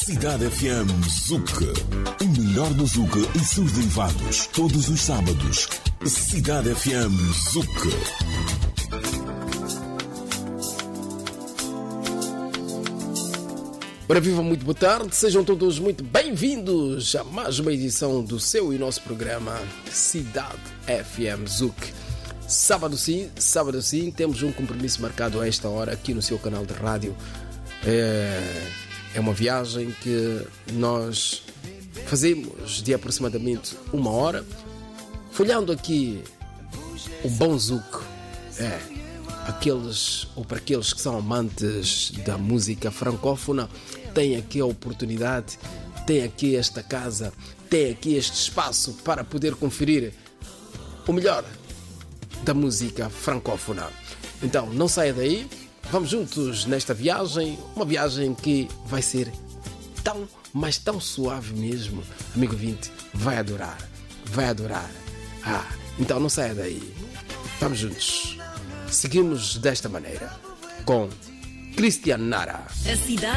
Cidade FM Zuc. O melhor do Zuc e seus derivados. Todos os sábados. Cidade FM Zuc. Ora viva, muito boa tarde, sejam todos muito bem-vindos a mais uma edição do seu e nosso programa Cidade FM Zuc. Sábado sim, temos um compromisso marcado a esta hora aqui no seu canal de rádio. É uma viagem que nós fazemos de aproximadamente uma hora, folhando aqui o bom Zuc. Para aqueles que são amantes da música francófona, tem aqui a oportunidade, tem aqui esta casa, tem aqui este espaço para poder conferir o melhor da música francófona. Então não saia daí, vamos juntos nesta viagem, uma viagem que vai ser tão, mas tão suave mesmo. Amigo ouvinte, vai adorar. Então não saia daí, vamos juntos. Seguimos desta maneira com Cristian Nara. A cidade